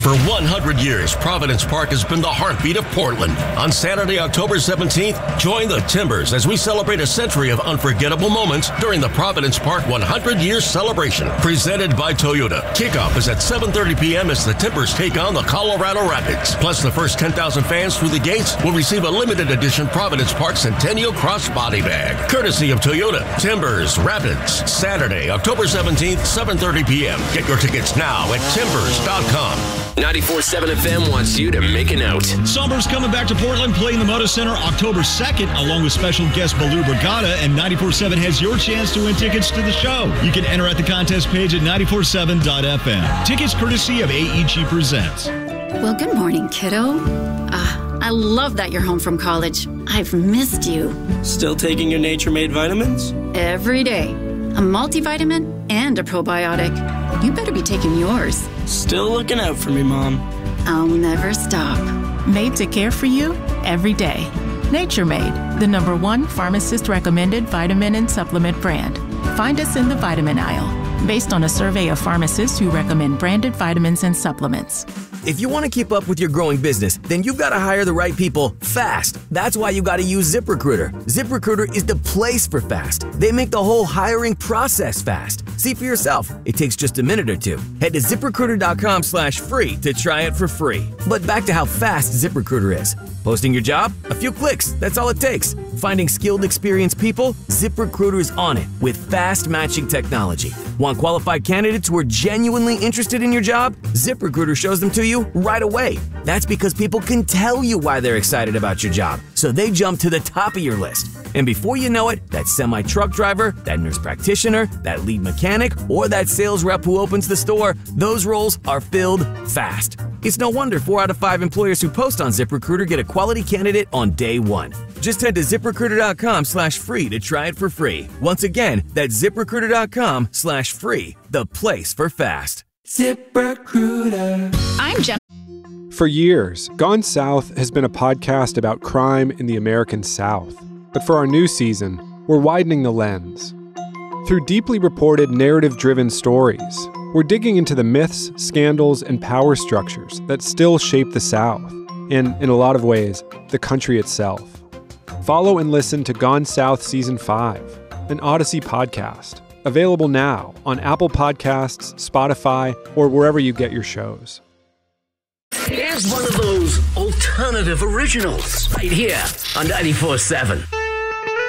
For 100 years, Providence Park has been the heartbeat of Portland. On Saturday, October 17th, join the Timbers as we celebrate a century of unforgettable moments during the Providence Park 100-year celebration. Presented by Toyota. Kickoff is at 7:30 p.m. as the Timbers take on the Colorado Rapids. Plus, the first 10,000 fans through the gates will receive a limited edition Providence Park Centennial Crossbody Bag. Courtesy of Toyota. Timbers Rapids. Saturday, October 17th, 7:30 p.m. Get your tickets now at timbers.com. 94.7 FM wants you to make a note. Summer's coming back to Portland, playing the Moda Center October 2nd, along with special guest Baloo Brigada, and 94.7 has your chance to win tickets to the show. You can enter at the contest page at 94.7.fm. Tickets courtesy of AEG Presents. Well, good morning, kiddo. I love that you're home from college. I've missed you. Still taking your Nature Made vitamins? Every day. A multivitamin and a probiotic. You better be taking yours. Still looking out for me, Mom. I'll never stop. Made to care for you every day. Nature Made, the #1 pharmacist-recommended vitamin and supplement brand. Find us in the vitamin aisle, based on a survey of pharmacists who recommend branded vitamins and supplements. If you want to keep up with your growing business, then you've got to hire the right people fast. That's why you got to use ZipRecruiter. ZipRecruiter is the place for fast. They make the whole hiring process fast. See for yourself. It takes just a minute or two. Head to ZipRecruiter.com/free to try it for free. But back to how fast ZipRecruiter is. Posting your job? A few clicks. That's all it takes. Finding skilled, experienced people? ZipRecruiter is on it with fast matching technology. Want qualified candidates who are genuinely interested in your job? ZipRecruiter shows them to you right away. That's because people can tell you why they're excited about your job, so they jump to the top of your list. And before you know it, that semi-truck driver, that nurse practitioner, that lead mechanic, or that sales rep who opens the store, those roles are filled fast. It's no wonder 4 out of 5 employers who post on ZipRecruiter get a quality candidate on day one. Just head to ZipRecruiter.com/free to try it for free. Once again, that's ZipRecruiter.com/free, the place for fast. ZipRecruiter. I'm Jen. For years, Gone South has been a podcast about crime in the American South. But for our new season, we're widening the lens. Through deeply reported, narrative-driven stories, we're digging into the myths, scandals, and power structures that still shape the South, and, in a lot of ways, the country itself. Follow and listen to Gone South Season 5, an Odyssey podcast, available now on Apple Podcasts, Spotify, or wherever you get your shows. Here's one of those alternative originals right here on 94.7.